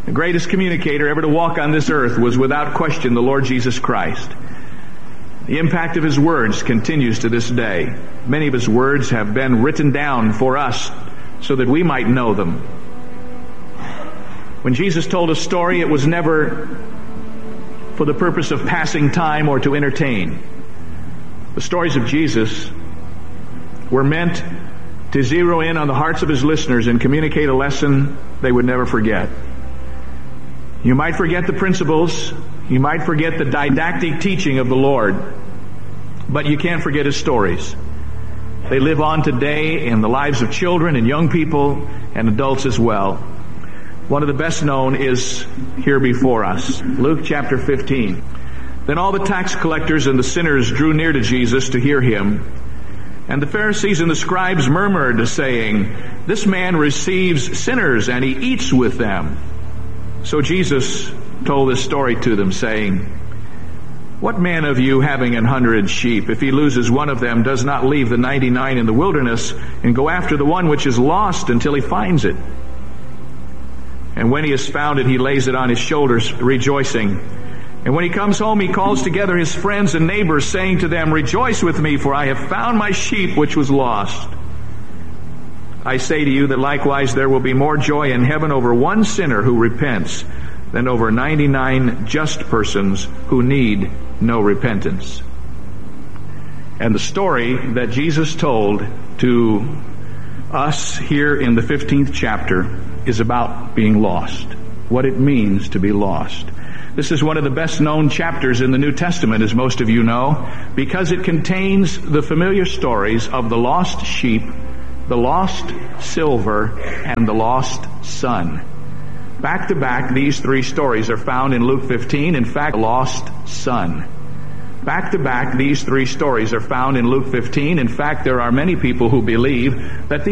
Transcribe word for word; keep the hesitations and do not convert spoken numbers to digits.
The greatest communicator ever to walk on this earth was without question the Lord Jesus Christ. The impact of His words continues to this day. Many of His words have been written down for us so that we might know them. When Jesus told a story, it was never for the purpose of passing time or to entertain. The stories of Jesus were meant to zero in on the hearts of His listeners and communicate a lesson they would never forget. You might forget the principles, you might forget the didactic teaching of the Lord, but you can't forget His stories. They live on today in the lives of children and young people and adults as well. One of the best known is here before us, Luke chapter fifteen. Then all the tax collectors and the sinners drew near to Jesus to hear Him. And the Pharisees and the scribes murmured, saying, "This man receives sinners, and He eats with them." So Jesus told this story to them, saying, "What man of you, having an hundred sheep, if he loses one of them, does not leave the ninety-nine in the wilderness and go after the one which is lost until he finds it? And when he has found it, he lays it on his shoulders, rejoicing. And when he comes home, he calls together his friends and neighbors, saying to them, 'Rejoice with me, for I have found my sheep which was lost.' I say to you that likewise there will be more joy in heaven over one sinner who repents than over ninety-nine just persons who need no repentance." And the story that Jesus told to us here in the fifteenth chapter is about being lost, what it means to be lost. This is one of the best known chapters in the New Testament, as most of you know, because it contains the familiar stories of the lost sheep, the lost silver, and the lost son. Back to back, these three stories are found in Luke fifteen. In fact, the lost son. Back to back, these three stories are found in Luke fifteen. In fact, there are many people who believe that